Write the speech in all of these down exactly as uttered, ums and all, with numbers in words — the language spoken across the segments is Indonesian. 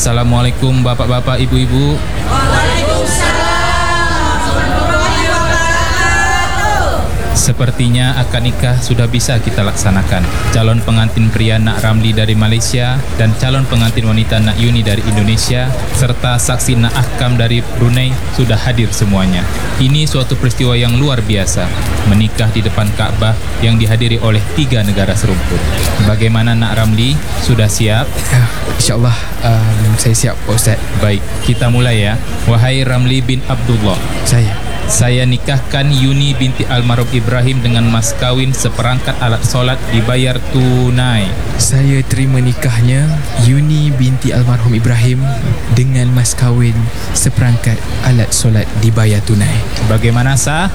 Assalamualaikum bapak-bapak, ibu-ibu. Sepertinya akad nikah sudah bisa kita laksanakan. Calon pengantin pria Nak Ramli dari Malaysia dan calon pengantin wanita Nak Yuni dari Indonesia serta saksi Nak Ahkam dari Brunei sudah hadir semuanya. Ini suatu peristiwa yang luar biasa, menikah di depan Ka'bah yang dihadiri oleh tiga negara serumpun. Bagaimana Nak Ramli? Sudah siap? Ya, InsyaAllah um, saya siap, Pak Ustaz. Baik, kita mulai ya. Wahai Ramli bin Abdullah, Saya saya nikahkan Yuni binti Almarhum Ibrahim dengan mas kawin seperangkat alat solat dibayar tunai. Saya terima nikahnya Yuni binti almarhum Ibrahim dengan mas kawin seperangkat alat solat dibayar tunai. Bagaimana sah?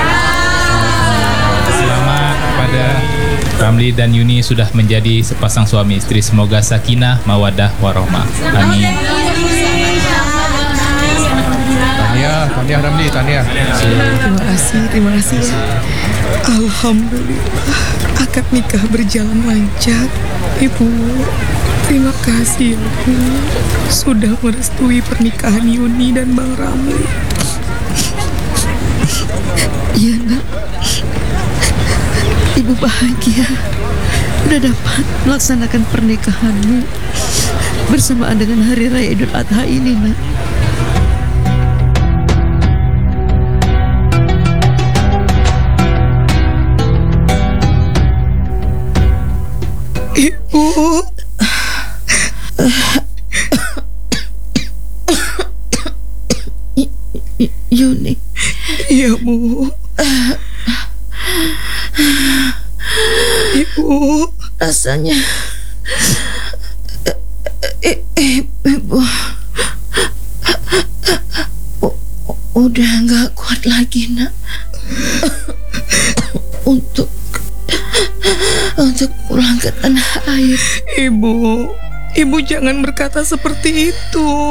Selamat kepada Ramli dan Yuni sudah menjadi sepasang suami istri. Semoga sakinah, mawadah, warahmah. Amin. Tahniah, tahniah Ramli, tahniah. Terima kasih, terima kasih ya. Alhamdulillah, akad nikah berjalan lancar. Ibu, terima kasih ya Bu, sudah merestui pernikahan Yuni dan Bang Ramli. Iya nak, Ibu bahagia udah dapat melaksanakan pernikahanmu bersamaan dengan Hari Raya Idul Adha ini nak. Ibu, Yuni. iya Bu. Ibu, Rasanya I- Ibu U- udah gak kuat lagi nak Untuk Untuk pulang ke tanah air. Ibu, Ibu jangan berkata seperti itu.